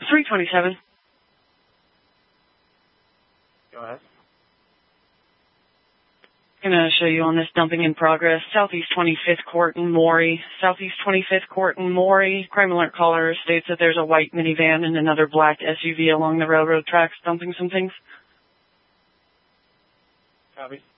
327. Go ahead. I'm going to show you on this dumping in progress. Southeast 25th Court in Maury. Southeast 25th Court in Maury. Crime alert caller states that there's a white minivan and another black SUV along the railroad tracks dumping some things. Copy.